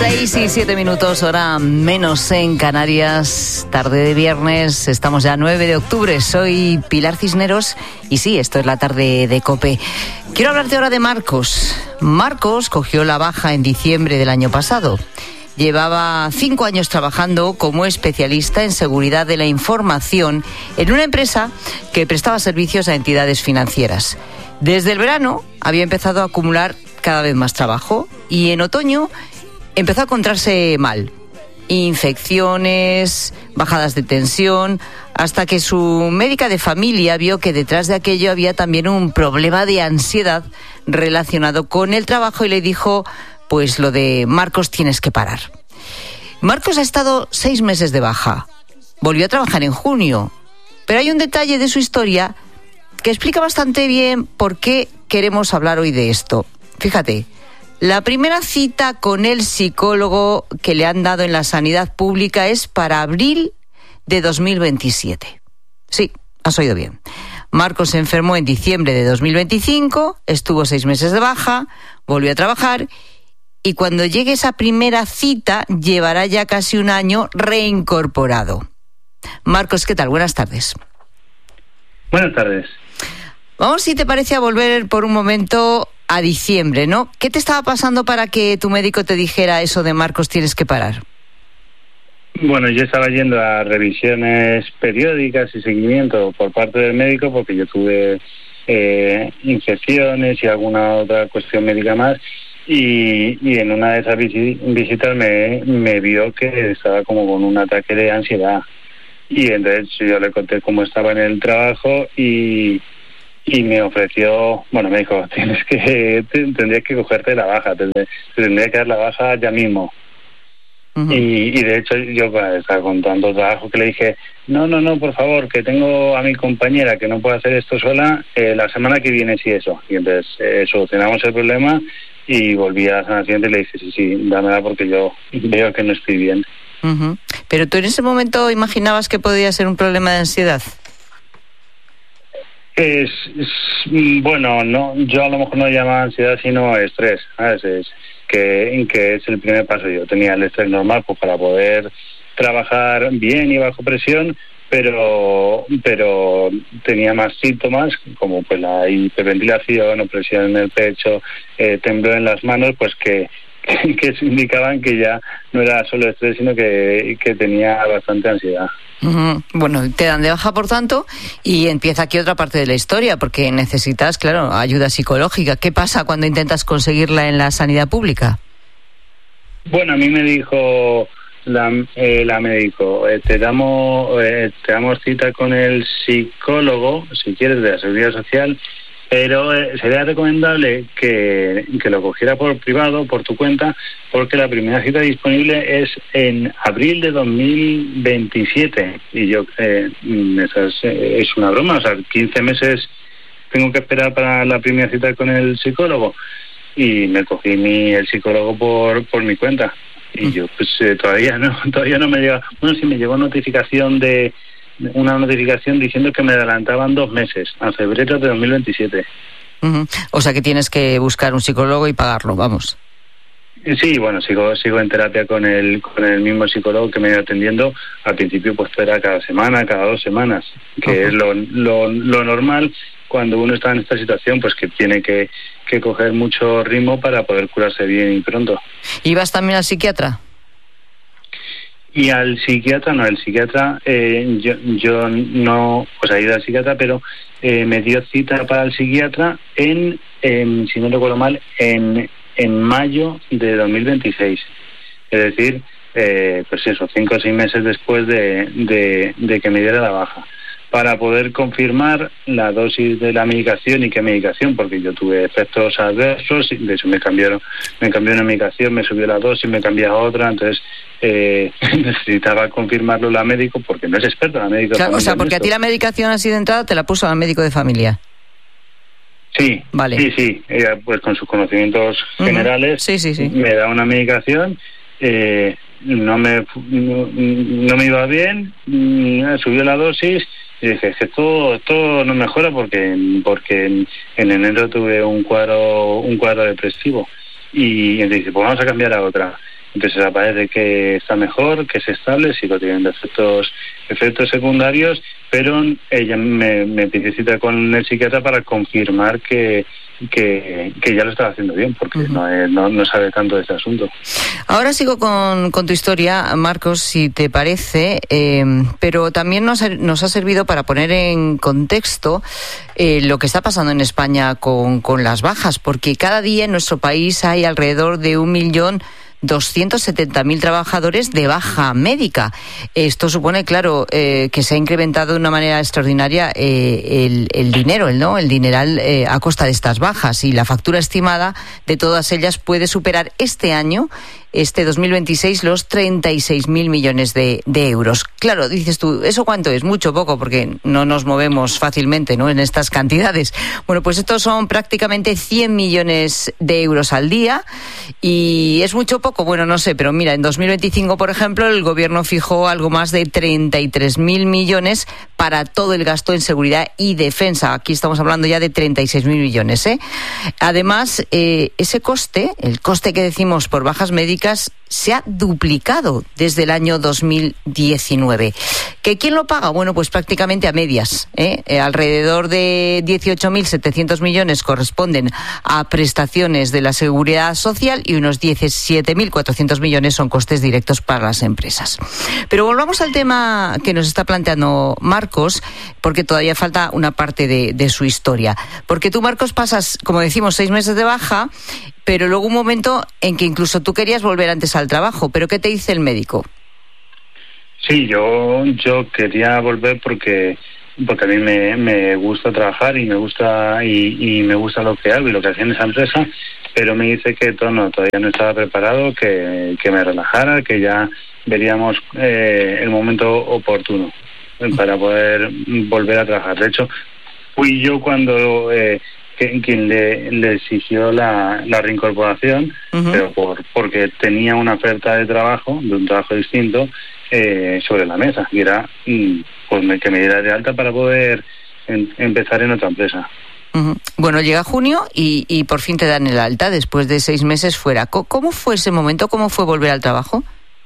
6:07, hora menos en Canarias, tarde de viernes, estamos ya 9 de octubre, soy Pilar Cisneros y sí, esto es la tarde de COPE. Quiero hablarte ahora de Marcos. Marcos cogió la baja en diciembre del año pasado. Llevaba 5 años trabajando como especialista en seguridad de la información en una empresa que prestaba servicios a entidades financieras. Desde el verano había empezado a acumular cada vez más trabajo y en otoño empezó a encontrarse mal. Infecciones, bajadas de tensión, hasta que su médica de familia vio que detrás de aquello había también un problema de ansiedad relacionado con el trabajo y le dijo, pues lo de Marcos, tienes que parar. Marcos ha estado 6 meses de baja. Volvió a trabajar en junio. Pero hay un detalle de su historia que explica bastante bien por qué queremos hablar hoy de esto. Fíjate, la primera cita con el psicólogo que le han dado en la sanidad pública es para abril de 2027. Sí, has oído bien. Marcos se enfermó en diciembre de 2025, estuvo 6 meses de baja, volvió a trabajar y cuando llegue esa primera cita llevará ya casi un año reincorporado. Marcos, ¿qué tal? Buenas tardes. Buenas tardes. Vamos, si te parece, a volver por un momento a diciembre, ¿no? ¿Qué te estaba pasando para que tu médico te dijera eso de Marcos, tienes que parar? Bueno, yo estaba yendo a revisiones periódicas y seguimiento por parte del médico porque yo tuve infecciones y alguna otra cuestión médica más y en una de esas visitas me vio que estaba como con un ataque de ansiedad y entonces yo le conté cómo estaba en el trabajo y me ofreció, bueno, me dijo, tendrías que cogerte la baja, te tendría que dar la baja ya mismo. Uh-huh. Y de hecho yo estaba con tanto trabajo que le dije, no, por favor, que tengo a mi compañera que no puede hacer esto sola, la semana que viene sí eso. Y entonces solucionamos el problema y volví a la semana siguiente y le dije, sí, dámela porque yo veo que no estoy bien. Uh-huh. Pero tú en ese momento imaginabas que podía ser un problema de ansiedad. Bueno, no, yo a lo mejor no llamaba ansiedad sino estrés, ¿sabes? Que es el primer paso. Yo tenía el estrés normal pues para poder trabajar bien y bajo presión, pero tenía más síntomas como pues la hiperventilación, opresión en el pecho, temblor en las manos, pues que indicaban que ya no era solo estrés sino que tenía bastante ansiedad. Bueno, te dan de baja, por tanto, y empieza aquí otra parte de la historia, porque necesitas, claro, ayuda psicológica. ¿Qué pasa cuando intentas conseguirla en la sanidad pública? Bueno, a mí me dijo la médico, te damos cita con el psicólogo, si quieres, de la Seguridad Social, pero sería recomendable que lo cogiera por privado, por tu cuenta, porque la primera cita disponible es en abril de 2027. Y yo, es una broma, o sea, 15 meses tengo que esperar para la primera cita con el psicólogo. Y me cogí el psicólogo por mi cuenta. Y yo, pues todavía no me llega. Bueno, sí me llegó una notificación diciendo que me adelantaban 2 meses, a febrero de 2027. Uh-huh. O sea que tienes que buscar un psicólogo y pagarlo, vamos. Sí, bueno, sigo en terapia con el mismo psicólogo que me iba atendiendo. Al principio pues era cada semana, cada 2 semanas, que es lo normal cuando uno está en esta situación, pues que tiene que coger mucho ritmo para poder curarse bien y pronto. ¿Y vas también al psiquiatra? Y al psiquiatra, no, el psiquiatra, yo no, pues he ido al psiquiatra, pero me dio cita para el psiquiatra si no recuerdo mal, en mayo de 2026. Es decir, pues eso, 5 o 6 meses después de que me diera la baja. Para poder confirmar la dosis de la medicación y qué medicación, porque yo tuve efectos adversos, de hecho me cambió una medicación, me subió la dosis, me cambié a otra, entonces necesitaba confirmarlo la médico, porque no es experta la médico. Claro, o sea, porque a ti la medicación así de entrada te la puso al médico de familia. Sí, vale. Sí, ella pues con sus conocimientos generales me da una medicación, no me iba bien, subió la dosis. Y dije, es que esto no mejora porque en enero tuve un cuadro depresivo. Y entonces dice, pues vamos a cambiar a otra. Entonces parece que está mejor, que es estable, sigo teniendo efectos secundarios, pero ella me pide cita con el psiquiatra para confirmar que ya lo estaba haciendo bien, porque no sabe tanto de este asunto. Ahora sigo con tu historia, Marcos, si te parece, pero también nos ha servido para poner en contexto lo que está pasando en España con las bajas, porque cada día en nuestro país hay alrededor de 1.270.000 trabajadores de baja médica. Esto supone, claro, que se ha incrementado de una manera extraordinaria el dinero, el dineral a costa de estas bajas, y la factura estimada de todas ellas puede superar este año, este 2026, los 36.000 millones de euros. Claro, dices tú, ¿eso cuánto es? Mucho o poco, porque no nos movemos fácilmente, ¿no?, en estas cantidades. Bueno, pues estos son prácticamente 100 millones de euros al día, y es mucho o poco, bueno, no sé, pero mira, en 2025, por ejemplo, el gobierno fijó algo más de 33.000 millones para todo el gasto en seguridad y defensa. Aquí estamos hablando ya de 36.000 millones, ¿eh? Además, ese coste, el coste que decimos por bajas médicas, se ha duplicado desde el año 2019. ¿Que quién lo paga? Bueno, pues prácticamente a medias, alrededor de 18.700 millones corresponden a prestaciones de la Seguridad Social y unos 17.400 millones son costes directos para las empresas. Pero volvamos al tema que nos está planteando Marcos, porque todavía falta una parte de su historia. Porque tú, Marcos, pasas, como decimos, 6 meses de baja, pero luego un momento en que incluso tú querías volver antes al trabajo. ¿Pero qué te dice el médico? Sí, yo quería volver porque a mí me gusta trabajar y me gusta lo que hago y lo que hacía en esa empresa, pero me dice que todavía no estaba preparado, que me relajara, que ya veríamos el momento oportuno para poder volver a trabajar. De hecho, fui yo cuando quien le exigió la reincorporación, pero porque tenía una oferta de un trabajo distinto sobre la mesa, y era pues que me diera de alta para poder empezar en otra empresa. Bueno, llega junio y por fin te dan el alta después de 6 meses fuera. ¿Cómo fue ese momento? ¿Cómo fue volver al trabajo?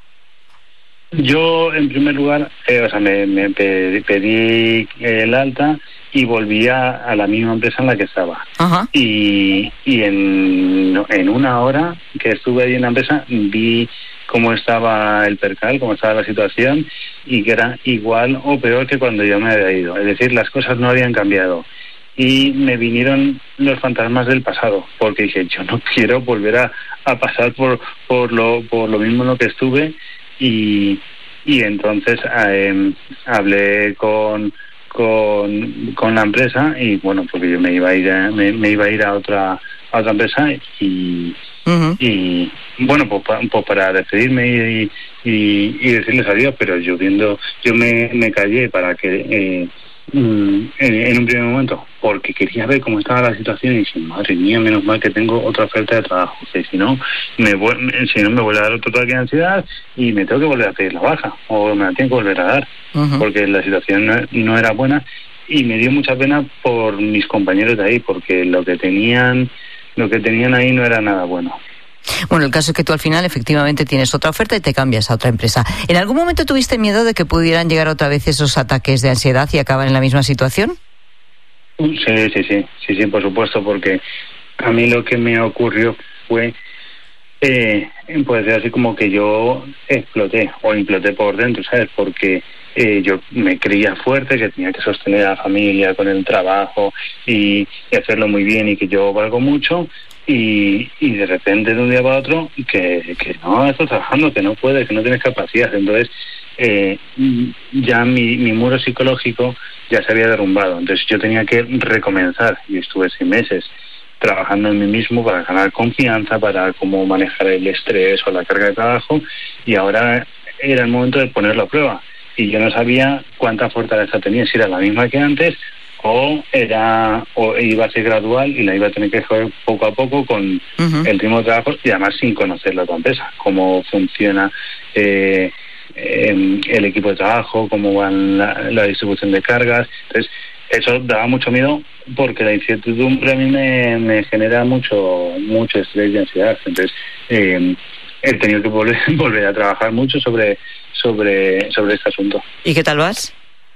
Yo, en primer lugar, me pedí el alta y volví a la misma empresa en la que estaba. Ajá. Y en una hora que estuve ahí en la empresa vi cómo estaba el percal, cómo estaba la situación, y que era igual o peor que cuando yo me había ido. Es decir, las cosas no habían cambiado. Y me vinieron los fantasmas del pasado, porque dije, yo no quiero volver a pasar por lo mismo en lo que estuve. Y entonces hablé con la empresa, y bueno, porque yo me iba a ir a otra empresa y bueno, pues para despedirme y decirles adiós, pero yo me callé para que en un primer momento, porque quería ver cómo estaba la situación, y dije, madre mía, menos mal que tengo otra oferta de trabajo, que si no me vuelve a dar otro ataque de ansiedad y me tengo que volver a pedir la baja, o me la tengo que volver a dar, porque la situación no era buena, y me dio mucha pena por mis compañeros de ahí, porque lo que tenían ahí no era nada bueno. Bueno, el caso es que tú al final efectivamente tienes otra oferta y te cambias a otra empresa. ¿En algún momento tuviste miedo de que pudieran llegar otra vez esos ataques de ansiedad y acabar en la misma situación? Sí, por supuesto, porque a mí lo que me ocurrió fue, puede ser así como que yo imploté por dentro, ¿sabes? Porque yo me creía fuerte, que tenía que sostener a la familia con el trabajo y hacerlo muy bien, y que yo valgo mucho. Y de repente, de un día para otro, que no estás trabajando, que no puedes, que no tienes capacidad. Entonces, ya mi muro psicológico ya se había derrumbado. Entonces, yo tenía que recomenzar. Y estuve 6 meses trabajando en mí mismo para ganar confianza, para cómo manejar el estrés o la carga de trabajo. Y ahora era el momento de ponerlo a prueba. Y yo no sabía cuánta fortaleza tenía, si era la misma que antes, o iba a ser gradual y la iba a tener que hacer poco a poco con el ritmo de trabajo, y además sin conocer la otra empresa, cómo funciona el equipo de trabajo, cómo va la distribución de cargas. Entonces, eso daba mucho miedo, porque la incertidumbre a mí me genera mucho estrés y ansiedad. Entonces, he tenido que volver a trabajar mucho sobre este asunto. ¿Y qué tal vas?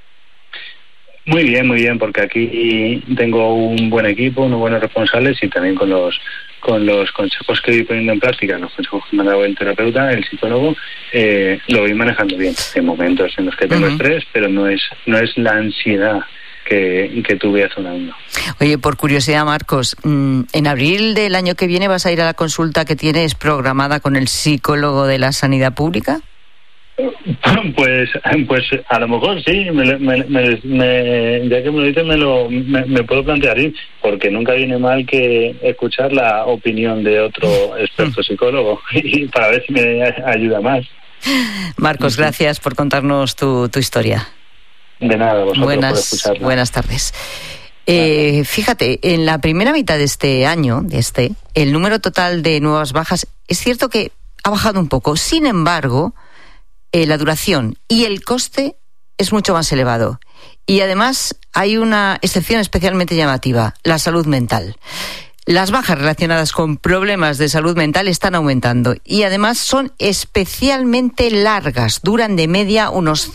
Muy bien, porque aquí tengo un buen equipo, unos buenos responsables, y también con los consejos que voy poniendo en práctica, los consejos que me ha dado el terapeuta, el psicólogo, lo voy manejando bien. Hay momentos en los que tengo estrés, pero no es la ansiedad que tuve hace un año. Oye, por curiosidad, Marcos, ¿en abril del año que viene vas a ir a la consulta que tienes programada con el psicólogo de la sanidad pública? Pues a lo mejor sí, ya que me lo dices me puedo plantear ir, porque nunca viene mal que escuchar la opinión de otro experto psicólogo y para ver si me ayuda más. Marcos, gracias por contarnos tu historia. De nada, vosotros por escucharla. Buenas tardes. Fíjate, en la primera mitad de este año, el número total de nuevas bajas es cierto que ha bajado un poco. Sin embargo, la duración y el coste es mucho más elevado. Y además hay una excepción especialmente llamativa, la salud mental. Las bajas relacionadas con problemas de salud mental están aumentando y además son especialmente largas, duran de media unos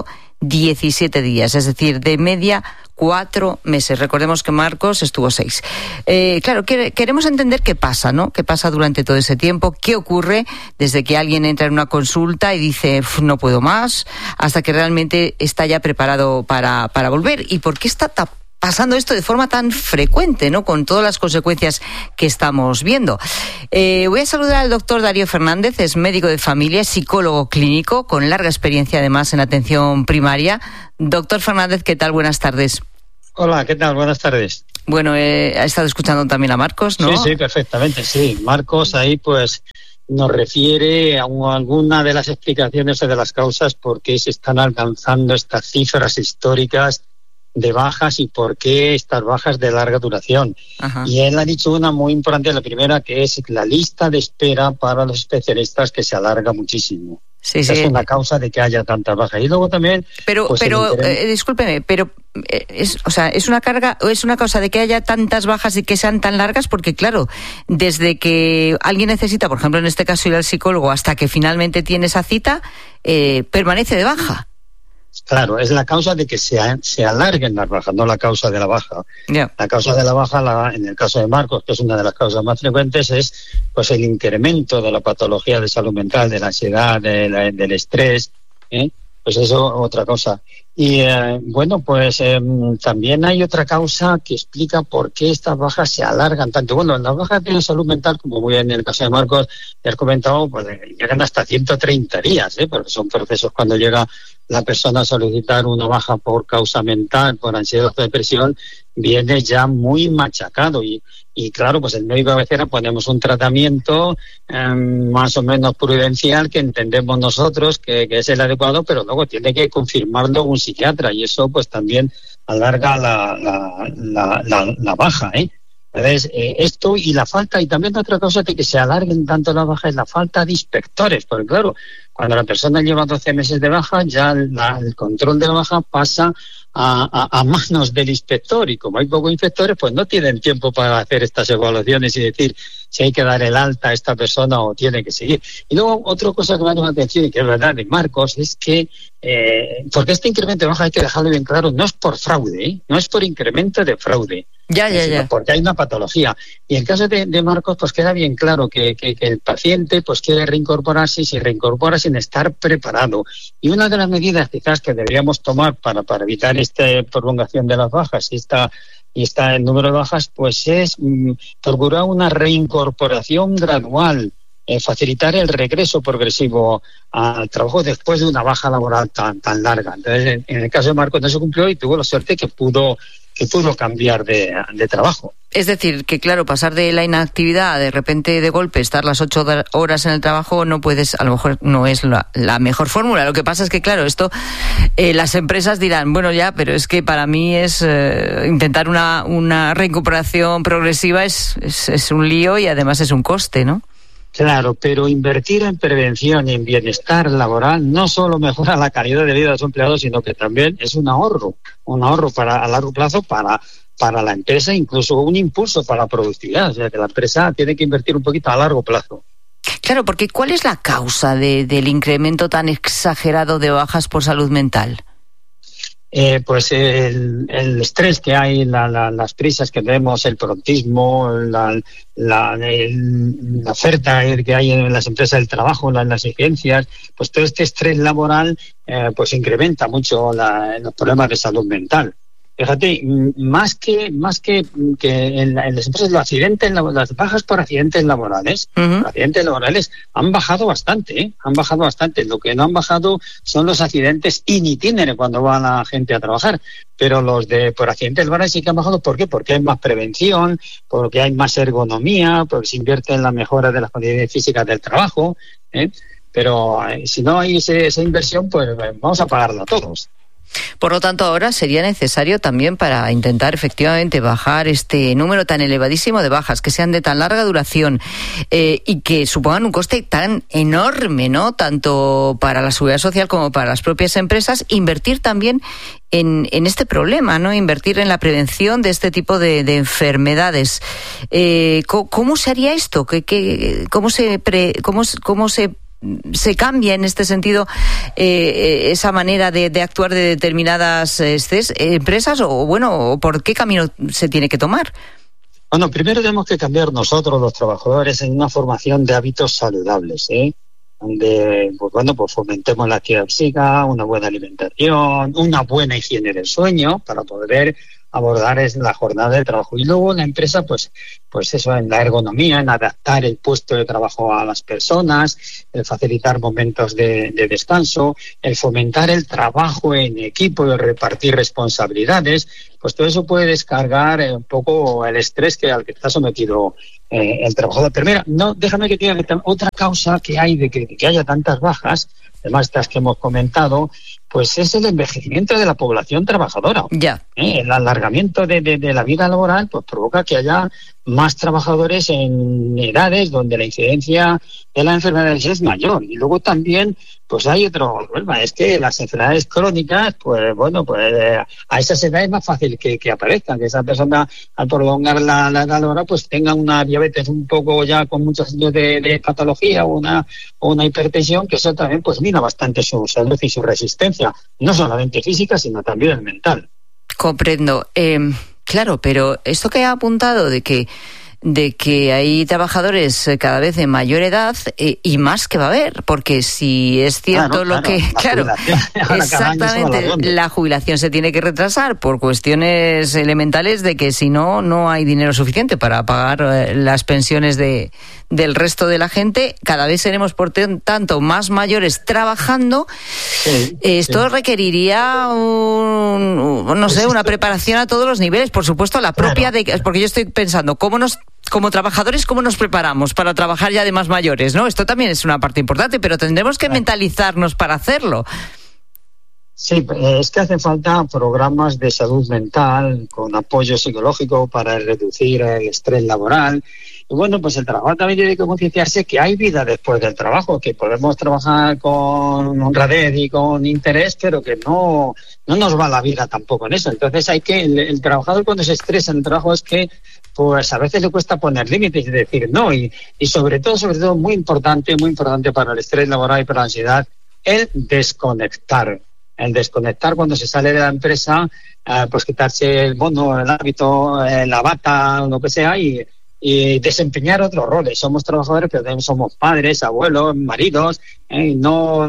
117 días, es decir, de media 4 meses. Recordemos que Marcos estuvo 6. Claro, queremos entender qué pasa, ¿no? ¿Qué pasa durante todo ese tiempo? ¿Qué ocurre desde que alguien entra en una consulta y dice no puedo más, hasta que realmente está ya preparado para volver? ¿Y por qué está pasando esto de forma tan frecuente, ¿no? Con todas las consecuencias que estamos viendo. Voy a saludar al doctor Darío Fernández, es médico de familia, psicólogo clínico, con larga experiencia además en atención primaria. Doctor Fernández, ¿qué tal? Buenas tardes. Hola, ¿qué tal? Buenas tardes. Bueno, ha estado escuchando también a Marcos, ¿no? Sí, perfectamente, sí. Marcos ahí pues nos refiere a alguna de las explicaciones o de las causas por qué se están alcanzando estas cifras históricas de bajas y por qué estas bajas de larga duración. Ajá. Y él ha dicho una muy importante, la primera, que es la lista de espera para los especialistas, que se alarga muchísimo. Sí. Es una causa de que haya tantas bajas. Y luego también... Discúlpeme, pero es una carga o es una causa de que haya tantas bajas y que sean tan largas, porque claro, desde que alguien necesita, por ejemplo en este caso ir al psicólogo, hasta que finalmente tiene esa cita, permanece de baja. Claro, es la causa de que se alarguen las bajas, no la causa de la baja. Yeah. La causa de la baja, en el caso de Marcos, que es una de las causas más frecuentes, es pues el incremento de la patología de salud mental, de la ansiedad, del estrés, pues eso, otra cosa. Y también hay otra causa que explica por qué estas bajas se alargan tanto. Bueno, las bajas de salud mental, como muy bien en el caso de Marcos, ya has comentado, pues llegan hasta 130 días, porque son procesos cuando llega la persona a solicitar una baja por causa mental, por ansiedad o depresión, viene ya muy machacado y claro, pues el médico de cabecera ponemos un tratamiento más o menos prudencial que entendemos nosotros que es el adecuado, pero luego tiene que confirmarlo un psiquiatra y eso pues también alarga la baja, Entonces, esto y la falta, y también otra cosa de que se alarguen tanto las bajas es la falta de inspectores, porque claro, cuando la persona lleva 12 meses de baja, ya el control de la baja pasa a manos del inspector, y como hay pocos inspectores, pues no tienen tiempo para hacer estas evaluaciones y decir si hay que dar el alta a esta persona o tiene que seguir. Y luego, otra cosa que me llama la atención, y que es verdad de Marcos, es que, porque este incremento de baja hay que dejarlo bien claro, no es por fraude, no es por incremento de fraude. Ya. Porque hay una patología. Y en el caso de Marcos, pues queda bien claro que el paciente pues quiere reincorporarse y se reincorpora sin estar preparado. Y una de las medidas quizás que deberíamos tomar para evitar esta prolongación de las bajas y el número de bajas, pues es procurar una reincorporación gradual, facilitar el regreso progresivo al trabajo después de una baja laboral tan larga. Entonces, en el caso de Marcos no se cumplió y tuvo la suerte que pudo cambiar de trabajo. Es decir, que claro, pasar de la inactividad, de repente de golpe estar las 8 horas en el trabajo, no puedes, a lo mejor no es la mejor fórmula. Lo que pasa es que claro, esto las empresas dirán, bueno ya, pero es que para mí es intentar una recuperación progresiva es un lío y además es un coste, ¿no? Claro, pero invertir en prevención y en bienestar laboral no solo mejora la calidad de vida de los empleados, sino que también es un ahorro a largo plazo para la empresa, incluso un impulso para la productividad. O sea, que la empresa tiene que invertir un poquito a largo plazo. Claro, porque ¿cuál es la causa del incremento tan exagerado de bajas por salud mental? Pues el estrés que hay, las prisas que tenemos, el prontismo, la oferta que hay en las empresas del trabajo, las exigencias, pues todo este estrés laboral pues incrementa mucho los problemas de salud mental. Fíjate, más que en las empresas, los accidentes, las bajas por accidentes laborales, han bajado bastante, Lo que no han bajado son los accidentes in itinere cuando va la gente a trabajar. Pero los por accidentes laborales sí que han bajado. ¿Por qué? Porque hay más prevención, porque hay más ergonomía, porque se invierte en la mejora de las condiciones físicas del trabajo, Pero si no hay esa inversión, pues vamos a pagarla todos. Por lo tanto, ahora sería necesario también, para intentar efectivamente bajar este número tan elevadísimo de bajas, que sean de tan larga duración y que supongan un coste tan enorme, ¿no? Tanto para la seguridad social como para las propias empresas, invertir también en este problema, ¿no? Invertir en la prevención de este tipo de enfermedades. ¿Cómo se haría esto? ¿Cómo se cambia en este sentido esa manera de actuar de determinadas empresas, o por qué camino se tiene que tomar? Bueno, primero tenemos que cambiar nosotros, los trabajadores, en una formación de hábitos saludables, donde pues fomentemos la actividad física, una buena alimentación, una buena higiene del sueño, para poder abordar la jornada de trabajo. Y luego la empresa, pues eso, en la ergonomía, en adaptar el puesto de trabajo a las personas, el facilitar momentos de descanso, el fomentar el trabajo en equipo, el repartir responsabilidades, pues todo eso puede descargar un poco el estrés al que está sometido el trabajador. Pero mira, déjame que te diga otra causa que hay de que haya tantas bajas, además estas que hemos comentado, pues es el envejecimiento de la población trabajadora. Ya. El alargamiento de la vida laboral pues provoca que haya más trabajadores en edades donde la incidencia de las enfermedades es mayor. Y luego también pues hay otro problema, es que las enfermedades crónicas, a esas edades es más fácil que aparezcan, que esa persona, al prolongar la edad laboral, pues tenga una diabetes un poco ya con muchos años de patología o una hipertensión, que eso también pues mina bastante su salud y su resistencia, no solamente física, sino también mental. Comprendo. Claro, pero esto que ha apuntado de que hay trabajadores cada vez de mayor edad y más que va a haber, porque si es cierto exactamente, la jubilación se tiene que retrasar por cuestiones elementales de que si no hay dinero suficiente para pagar las pensiones del resto de la gente. Cada vez seremos, por tanto, más mayores trabajando. Esto requeriría una preparación a todos los niveles, por supuesto la propia, porque yo estoy pensando como trabajadores, ¿cómo nos preparamos para trabajar ya de más mayores, ¿no? Esto también es una parte importante, pero tendremos que mentalizarnos para hacerlo. Sí, es que hacen falta programas de salud mental con apoyo psicológico para reducir el estrés laboral. Y bueno, pues el trabajo también tiene que concienciarse que hay vida después del trabajo, que podemos trabajar con honradez y con interés, pero que no nos va la vida tampoco en eso. Entonces el trabajador, cuando se estresa en el trabajo, es que pues a veces le cuesta poner límites y decir no, y sobre todo muy importante para el estrés laboral y para la ansiedad, el desconectar cuando se sale de la empresa, pues quitarse el mono, el hábito, la bata, lo que sea, y desempeñar otros roles. Somos trabajadores, pero también somos padres, abuelos, maridos, no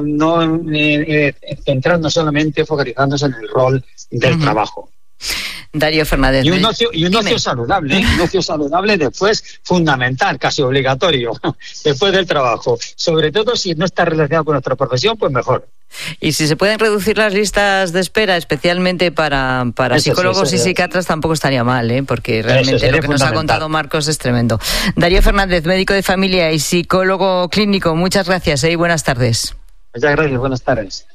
centrarnos solamente, focalizarnos en el rol del trabajo. Darío Fernández. Y un ocio saludable, un ocio saludable después, fundamental, casi obligatorio, después del trabajo. Sobre todo si no está relacionado con nuestra profesión, pues mejor. Y si se pueden reducir las listas de espera, especialmente para psicólogos y psiquiatras, tampoco estaría mal, porque realmente lo que nos ha contado Marcos es tremendo. Darío Fernández, médico de familia y psicólogo clínico, muchas gracias y buenas tardes. Muchas gracias, buenas tardes.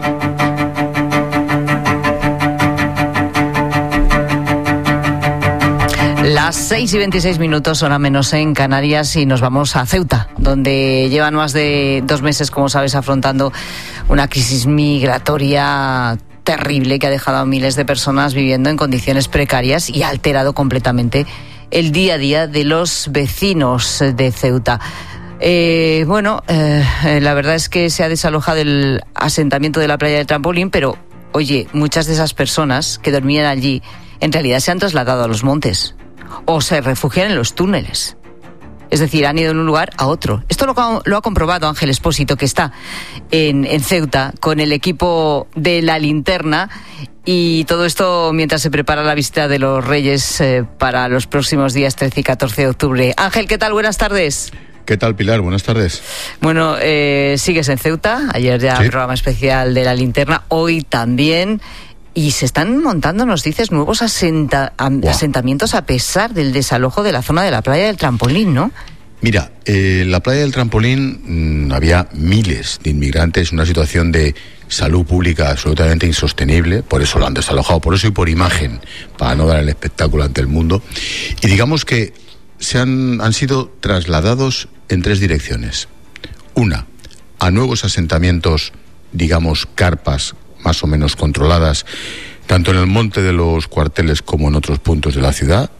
Las 6:26, hora menos en Canarias, y nos vamos a Ceuta, donde llevan más de 2 meses, como sabes, afrontando una crisis migratoria terrible que ha dejado a miles de personas viviendo en condiciones precarias y ha alterado completamente el día a día de los vecinos de Ceuta. La verdad es que se ha desalojado el asentamiento de la playa del Trampolín, pero, oye, muchas de esas personas que dormían allí en realidad se han trasladado a los montes o se refugian en los túneles. Es decir, han ido de un lugar a otro. Esto lo ha comprobado Ángel Expósito, que está en Ceuta con el equipo de La Linterna, y todo esto mientras se prepara la visita de los Reyes para los próximos días 13 y 14 de octubre. Ángel, ¿qué tal? Buenas tardes. ¿Qué tal, Pilar? Buenas tardes. Bueno, sigues en Ceuta. Ayer ya ¿Sí? Programa especial de La Linterna, hoy también. Y se están montando, nos dices, nuevos asentamientos a pesar del desalojo de la zona de la playa del Trampolín, ¿no? Mira, la playa del Trampolín había miles de inmigrantes, una situación de salud pública absolutamente insostenible, por eso lo han desalojado, por eso y por imagen, para no dar el espectáculo ante el mundo. Y digamos que han sido trasladados en 3 direcciones. Una, a nuevos asentamientos, digamos, carpas más o menos controladas, tanto en el monte de los cuarteles como en otros puntos de la ciudad.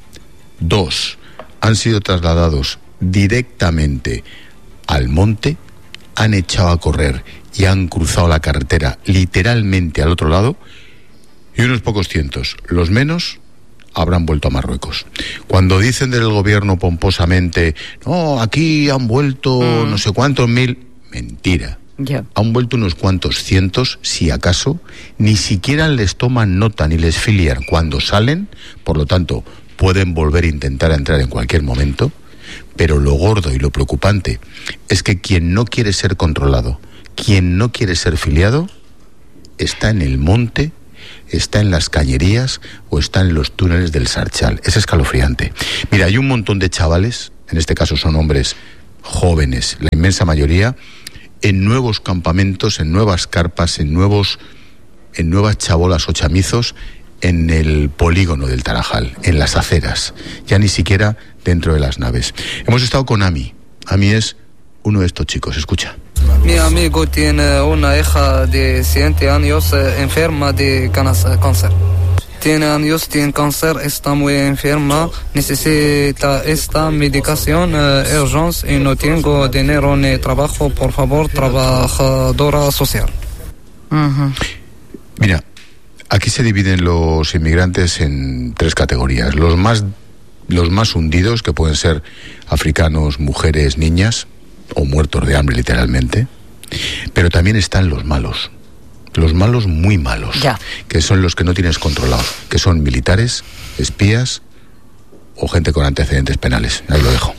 2, han sido trasladados directamente al monte, han echado a correr y han cruzado la carretera literalmente al otro lado, y unos pocos cientos, los menos, habrán vuelto a Marruecos. Cuando dicen del gobierno pomposamente, no, aquí han vuelto no sé cuántos mil, mentira. Yeah. Han vuelto unos cuantos cientos, si acaso, ni siquiera les toman nota ni les filian cuando salen, por lo tanto, pueden volver a intentar entrar en cualquier momento, pero lo gordo y lo preocupante es que quien no quiere ser controlado, quien no quiere ser filiado, está en el monte, está en las cañerías o está en los túneles del Sarchal. Es escalofriante. Mira, hay un montón de chavales, en este caso son hombres jóvenes, la inmensa mayoría, en nuevos campamentos, en nuevas carpas, en nuevas chabolas o chamizos, en el polígono del Tarajal, en las aceras, ya ni siquiera dentro de las naves. Hemos estado con Ami. Ami es uno de estos chicos, escucha. Mi amigo tiene una hija de 7 años enferma de cáncer. Tiene cáncer, está muy enferma, necesita esta medicación urgente y no tengo dinero ni trabajo, por favor, trabajadora social. Uh-huh. Mira, aquí se dividen los inmigrantes en 3 categorías. Los más hundidos, que pueden ser africanos, mujeres, niñas, o muertos de hambre literalmente, pero también están los malos muy malos, ya, que son los que no tienes controlados, que son militares, espías o gente con antecedentes penales. Ahí lo dejo.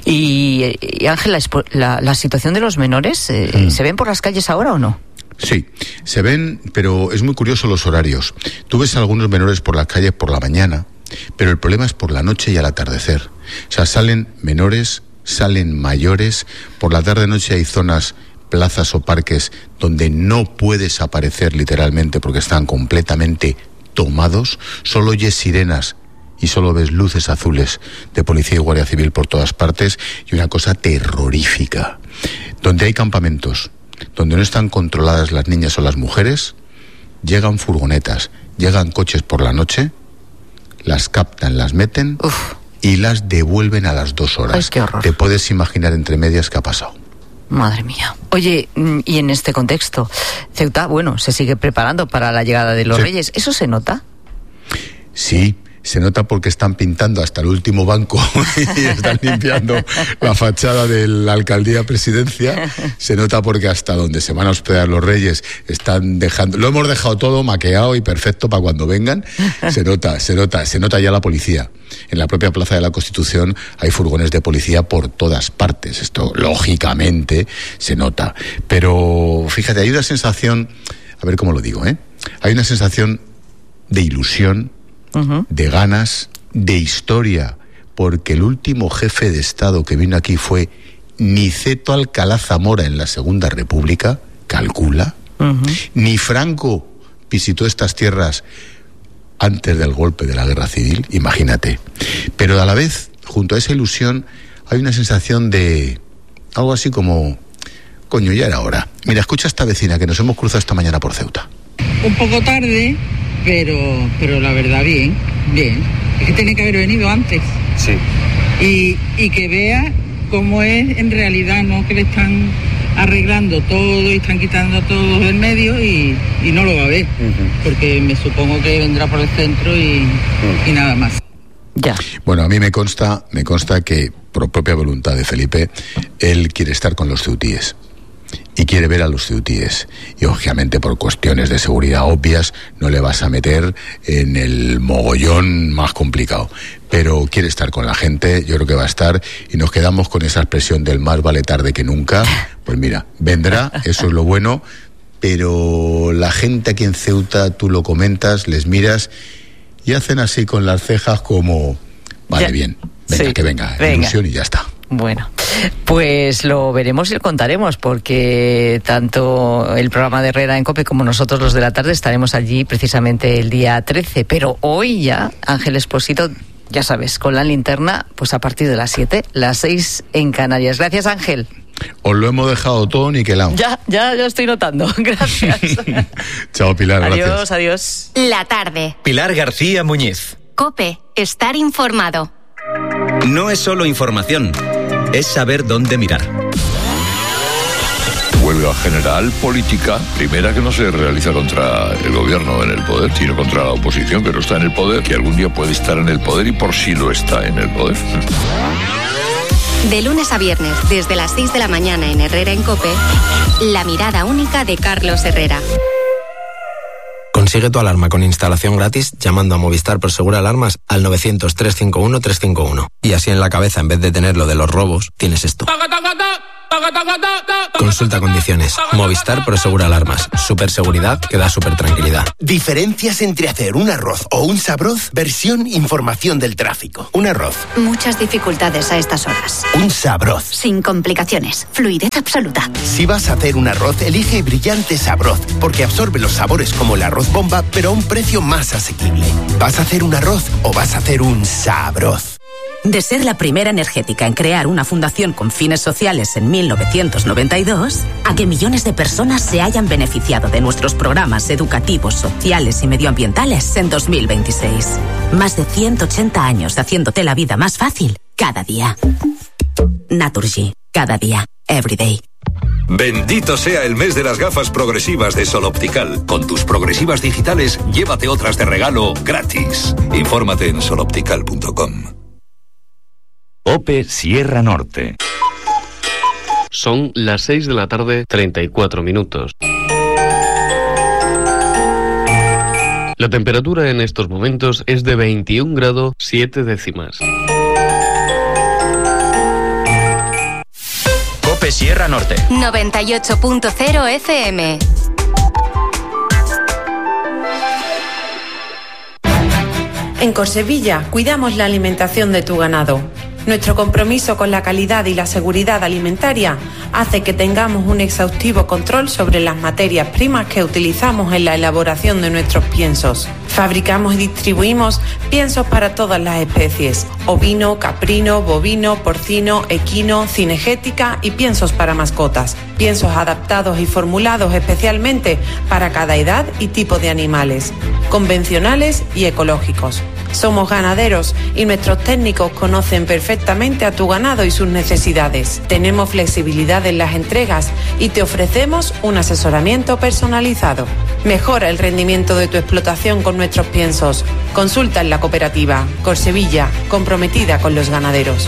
Y Ángel, la situación de los menores, ¿se ven por las calles ahora o no? Sí, se ven, pero es muy curioso los horarios. Tú ves a algunos menores por las calles por la mañana, pero el problema es por la noche y al atardecer. O sea, salen menores, salen mayores, por la tarde-noche hay zonas, plazas o parques donde no puedes aparecer literalmente porque están completamente tomados, solo oyes sirenas y solo ves luces azules de policía y guardia civil por todas partes, y una cosa terrorífica. Donde hay campamentos, donde no están controladas las niñas o las mujeres, llegan furgonetas, llegan coches por la noche, las captan, las meten y las devuelven a las 2 horas. Ay, qué horror. Te puedes imaginar entre medias qué ha pasado. Madre mía. Oye, y en este contexto, Ceuta, bueno, se sigue preparando para la llegada de los Reyes. ¿Eso se nota? Sí, se nota porque están pintando hasta el último banco y están limpiando la fachada de la alcaldía presidencia. Se nota porque hasta donde se van a hospedar los Reyes están dejando, lo hemos dejado todo maqueado y perfecto para cuando vengan. Se nota ya la policía. En la propia Plaza de la Constitución hay furgones de policía por todas partes. Esto, lógicamente, se nota. Pero, fíjate, hay una sensación, a ver cómo lo digo, hay una sensación de ilusión, de ganas, de historia, porque el último jefe de Estado que vino aquí fue Niceto Alcalá Zamora en la Segunda República, calcula. Ni Franco visitó estas tierras antes del golpe de la Guerra Civil, imagínate. Pero a la vez, junto a esa ilusión, hay una sensación de algo así como, coño, ya era hora. Mira, escucha a esta vecina que nos hemos cruzado esta mañana por Ceuta. Un poco tarde, pero la verdad bien. Es que tenía que haber venido antes. Sí. Y que vea cómo es en realidad, ¿no? Que le están arreglando todo y están quitando todo del medio y no lo va a ver, porque me supongo que vendrá por el centro y nada más. Ya. Bueno, a mí me consta que por propia voluntad de Felipe, él quiere estar con los ceutíes. Y quiere ver a los ceutíes. Y obviamente por cuestiones de seguridad obvias no le vas a meter en el mogollón más complicado. Pero quiere estar con la gente, yo creo que va a estar, y nos quedamos con esa expresión del más vale tarde que nunca. Pues mira, vendrá, eso es lo bueno, pero la gente aquí en Ceuta, tú lo comentas, les miras y hacen así con las cejas como, vale, bien, venga, sí, que venga, ilusión y ya está. Bueno, pues lo veremos y lo contaremos, porque tanto el programa de Herrera en COPE como nosotros los de la tarde estaremos allí precisamente el día 13. Pero hoy ya, Ángel Expósito, ya sabes, con la linterna, pues a partir de las 7, las 6 en Canarias. Gracias, Ángel. Os lo hemos dejado todo niquelado. Ya lo estoy notando. Gracias. Chao, Pilar, gracias. Adiós. La tarde. Pilar García Muñiz. COPE, estar informado. No es solo información, es saber dónde mirar. Huelga general política, primera que no se realiza contra el gobierno en el poder, sino contra la oposición que no está en el poder, que algún día puede estar en el poder y por sí lo está en el poder. De lunes a viernes, desde las 6 de la mañana en Herrera en COPE, la mirada única de Carlos Herrera. Consigue tu alarma con instalación gratis llamando a Movistar Prosegur Alarmas al 900-351-351. Y así en la cabeza, en vez de tener lo de los robos, tienes esto. Consulta condiciones. Movistar Prosegur Alarmas. Super seguridad que da super tranquilidad. Diferencias entre hacer un arroz o un sabroz, versión información del tráfico. Un arroz. Muchas dificultades a estas horas. Un sabroz. Sin complicaciones. Fluidez absoluta. Si vas a hacer un arroz, elige Brillante Sabroz, porque absorbe los sabores como el arroz bomba, pero a un precio más asequible. ¿Vas a hacer un arroz o vas a hacer un sabroz? De ser la primera energética en crear una fundación con fines sociales en 1992, a que millones de personas se hayan beneficiado de nuestros programas educativos, sociales y medioambientales en 2026. Más de 180 años haciéndote la vida más fácil cada día. Naturgy, cada día, every day. Bendito sea el mes de las gafas progresivas de Sol Optical. Con tus progresivas digitales, llévate otras de regalo gratis. Infórmate en soloptical.com. OPE Sierra Norte. Son las 6 de la tarde, 34 minutos. La temperatura en estos momentos es de 21 grados 7 décimas. OPE Sierra Norte. 98.0 FM. En Corsevilla cuidamos la alimentación de tu ganado. Nuestro compromiso con la calidad y la seguridad alimentaria hace que tengamos un exhaustivo control sobre las materias primas que utilizamos en la elaboración de nuestros piensos. Fabricamos y distribuimos piensos para todas las especies: ovino, caprino, bovino, porcino, equino, cinegética y piensos para mascotas. Piensos adaptados y formulados especialmente para cada edad y tipo de animales, convencionales y ecológicos. Somos ganaderos y nuestros técnicos conocen perfectamente a tu ganado y sus necesidades. Tenemos flexibilidad en las entregas y te ofrecemos un asesoramiento personalizado. Mejora el rendimiento de tu explotación con nuestros piensos. Consulta en la cooperativa Corsevilla, comprometida con los ganaderos.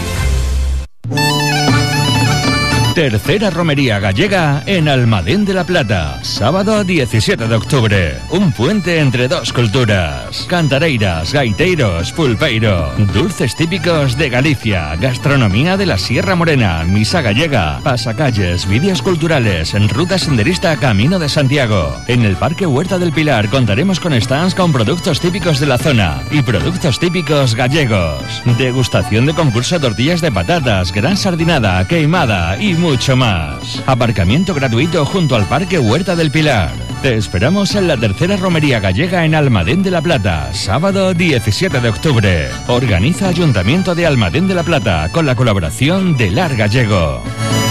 Tercera romería gallega en Almadén de la Plata, sábado 17 de octubre. Un puente entre dos culturas. Cantareiras, gaiteiros, pulpeiro, dulces típicos de Galicia, gastronomía de la Sierra Morena, misa gallega, pasacalles, vídeos culturales, en ruta senderista Camino de Santiago. En el Parque Huerta del Pilar contaremos con stands con productos típicos de la zona y productos típicos gallegos. Degustación de concurso de tortillas de patatas, gran sardinada, queimada y mucho más. Aparcamiento gratuito junto al Parque Huerta del Pilar. Te esperamos en la tercera romería gallega en Almadén de la Plata, sábado 17 de octubre. Organiza Ayuntamiento de Almadén de la Plata con la colaboración de Lar Gallego.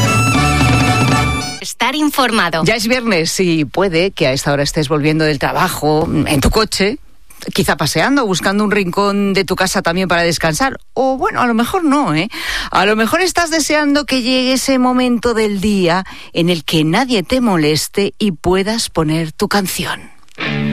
Estar informado. Ya es viernes y puede que a esta hora estés volviendo del trabajo en tu coche, quizá paseando, buscando un rincón de tu casa también para descansar. O bueno, a lo mejor no, ¿eh? A lo mejor estás deseando que llegue ese momento del día en el que nadie te moleste y puedas poner tu canción.